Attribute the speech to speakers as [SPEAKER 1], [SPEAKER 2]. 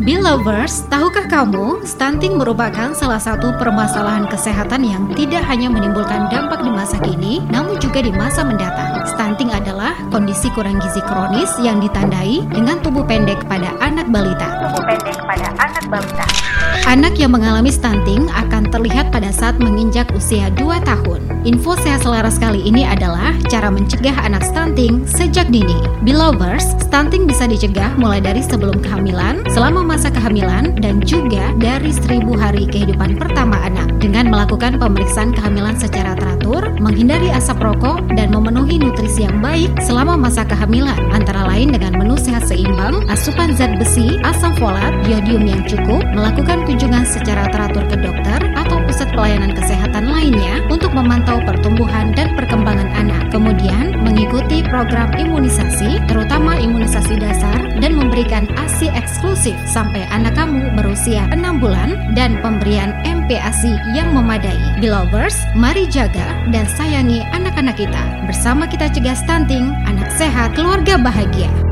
[SPEAKER 1] Belovers, tahukah kamu, stunting merupakan salah satu permasalahan kesehatan yang tidak hanya menimbulkan dampak di masa kini, namun juga di masa mendatang. Stunting adalah kondisi kurang gizi kronis yang ditandai dengan tubuh pendek pada anak balita. Anak yang mengalami stunting akan terlihat pada saat menginjak usia 2 tahun. Info sehat selaras kali ini adalah cara mencegah anak stunting sejak dini. Belovers, stunting bisa dicegah mulai dari sebelum kehamilan, selama masa kehamilan, dan juga dari 1000 hari kehidupan pertama anak. Dengan melakukan pemeriksaan kehamilan secara teratur, menghindari asap rokok, dan memenuhi nutrisi yang baik selama masa kehamilan, antara lain dengan menu sehat seimbang, asupan zat besi, asam folat, yodium yang cukup, melakukan kunjungan secara teratur ke dokter atau pusat pelayanan kesehatan lainnya untuk memantau pertumbuhan dan perkembangan anak. Kemudian, mengikuti program imunisasi, terutama imunisasi dasar, dan memberikan ASI eksklusif sampai anak kamu berusia 6 bulan dan pemberian MPASI yang memadai. Belovers, mari jaga dan sayangi anak-anak kita. Bersama kita cegah stunting, anak sehat, keluarga bahagia.